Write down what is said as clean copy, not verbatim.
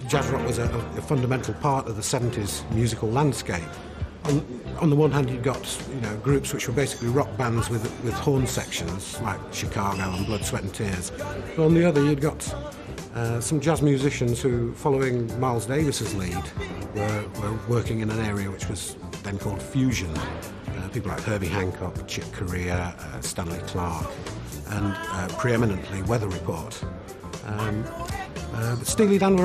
jazz rock was a fundamental part of the 70s musical landscape. On the one hand, you've got groups which were basically rock bands with horn sections, like Chicago and Blood, Sweat and Tears. But on the other, you'd got some jazz musicians who, following Miles Davis's lead, were working in an area which was then called fusion. People like Herbie Hancock, Chick Corea, Stanley Clarke, and preeminently Weather Report. Steely Dan were